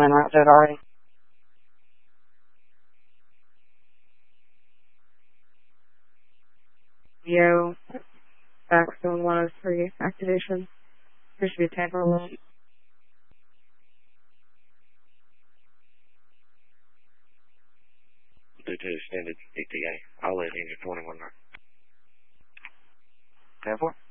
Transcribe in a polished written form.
one en route to it already. Yo, Backstone 103 activation. There should be a tamper alert. Due to extended ETA, I'll let in your 21 mark. 10-4.